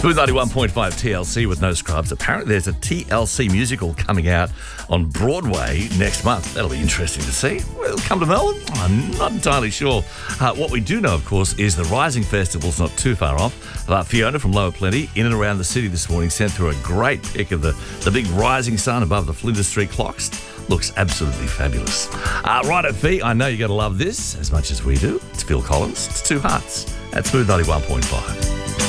Smooth 91.5 TLC with no scrubs. Apparently there's a TLC musical coming out on Broadway next month. That'll be interesting to see. Will it come to Melbourne? I'm not entirely sure. What we do know, of course, is the Rising Festival's not too far off. Fiona from Lower Plenty, in and around the city this morning, sent through a great pic of the big rising sun above the Flinders Street clocks. Looks absolutely fabulous. Right at Fee, I know you're going to love this as much as we do. It's Phil Collins. It's Two Hearts at Smooth 91.5.